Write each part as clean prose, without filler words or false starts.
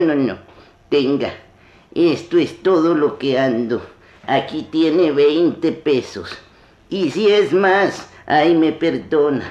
No. Tenga, esto es todo lo que ando. Aquí tiene 20 pesos. Y si es más, ay, me perdona.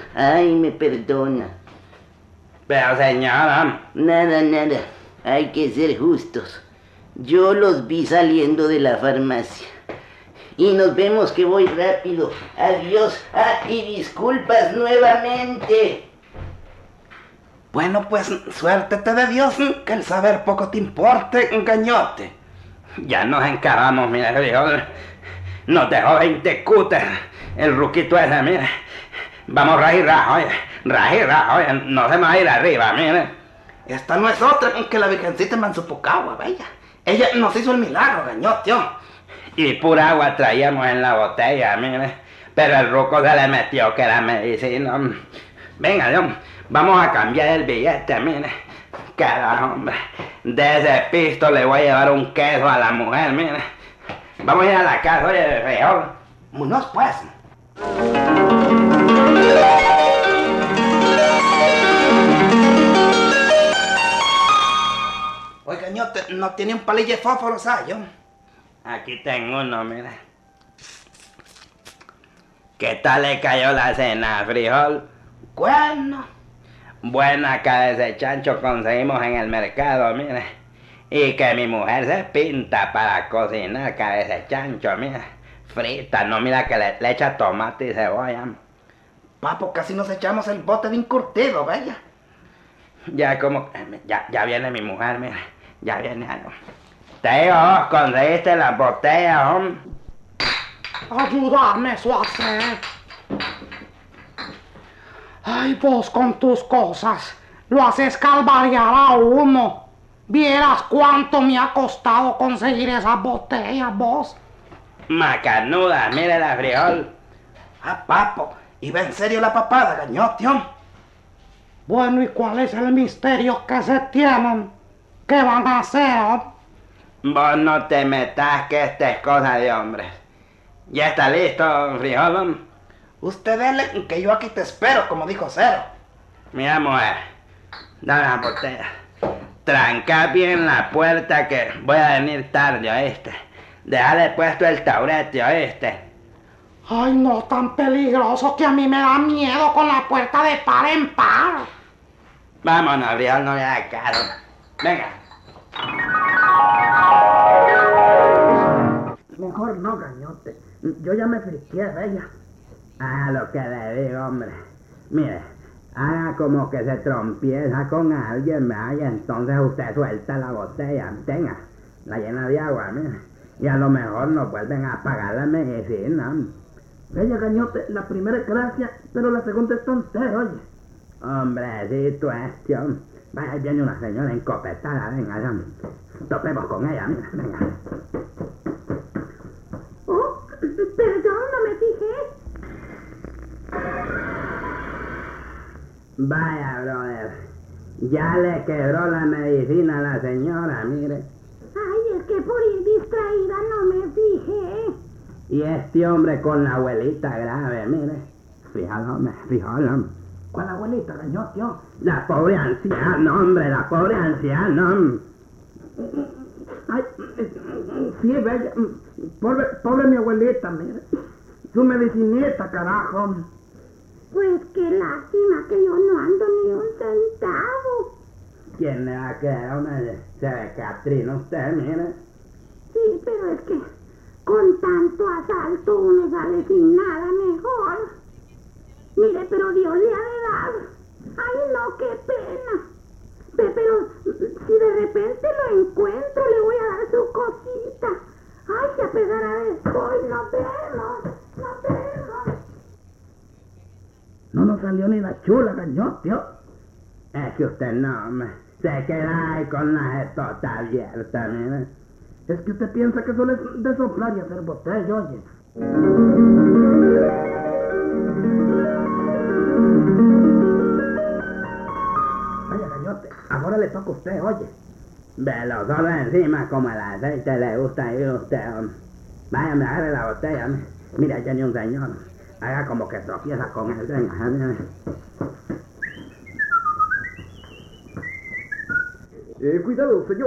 Pero señora, Nada. Hay que ser justos. Yo los vi saliendo de la farmacia. Y nos vemos, que voy rápido. Adiós. Y disculpas nuevamente. Bueno, pues suéltate de Dios, que el saber poco te importe, gañote. ya nos encaramos, mire, frijol. Nos dejó 20 cúter el ruquito ese, mire. Vamos raja, oye, no se me va a ir arriba, mire. Esta no es otra que la Virgencita de Manzupocagua, bella. Ella nos hizo el milagro, gañote. Y pura agua traíamos en la botella, mire. Pero el ruco se le metió que era medicina. Venga, Dios, vamos a cambiar el billete, mire. Carajo, hombre. De ese pisto le voy a llevar un queso a la mujer, mire. Vamos a ir a la casa, oye, frijol. Vámonos, pues. Oiga, gañote, ¿no tiene un palillo de fósforo, sayo? Aquí tengo uno, mira. ¿Qué tal le cayó la cena, frijol? Bueno. Buena cabeza de chancho conseguimos en el mercado, mire. Y que mi mujer se pinta para cocinar cabeza de chancho, mira. Frita, no, mira que le echa tomate y cebolla. Papo, casi nos echamos el bote de encurtido, bella. Ya viene mi mujer, mira. Ya viene algo. Te digo, vos conseguiste las botellas, hombre. Ayúdame, Suárez. Ay, vos con tus cosas. Lo haces calvariar a uno. Vieras cuánto me ha costado conseguir esas botellas, vos. Macanuda, mire la frijol. Papo, ¿iba en serio la papada, gañote? Bueno, ¿y cuál es el misterio que se tienen? ¿Qué van a hacer? Vos no te metas, que esta es cosa de hombres. ¿Ya está listo, frijol? Usted dele, que yo aquí te espero, como dijo Cero. Mira, mujer, dame la botella. Tranca bien la puerta, que voy a venir tarde, ¿oíste? Déjale puesto el taurete, ¿oíste? Ay, no, tan peligroso, que a mí me da miedo con la puerta de par en par. Vámonos, frijol, no le da caro. Venga. Mejor no, gañote. Yo ya me friqué, bella. Haga lo que le digo, hombre. Mire, haga como que se trompieza con alguien, vaya, entonces usted suelta la botella, tenga, la llena de agua, mire. Y a lo mejor nos vuelven a pagar la medicina. Bella, gañote, la primera es gracia, pero la segunda es tontería, oye. Hombrecito este, hombre. Vaya, viene una señora encopetada, venga, topemos con ella, mira, venga. Oh, perdón, no me fijé. Vaya, brother, ya le quebró la medicina a la señora, mire. Ay, es que por ir distraída no me fijé. Y este hombre con la abuelita grave, mire. Fíjalo. ¿Cuál abuelita, gañote? La pobre anciana, hombre, la pobre anciana. Ay, sí, bella. Pobre mi abuelita, mire. Su medicinita, carajo. Pues qué lástima que yo no ando ni un centavo. ¿Quién le va a quedar, hombre? Se ve Catrina usted, mire. Sí, pero es que con tanto asalto uno sale sin nada mejor. Mire, pero Dios le ha de dar. Ay, no, qué pena. Pero si de repente lo encuentro, le voy a dar su cosita. Ay, se apegará después. Nos vemos. No nos salió ni la chula, gañote. Es que usted no, hombre, se queda ahí con la jetota abierta, mire. Es que usted piensa que solo es de soplar y hacer botella, oye. Vaya, gañote, ahora le toca a usted, oye. Velo solo encima, como el aceite le gusta ir a usted, hombre. Vaya, me agarre la botella, hombre. Mira, ya ni un señor. Haga como que tropieza con él, venga, mire. Cuidado, señor.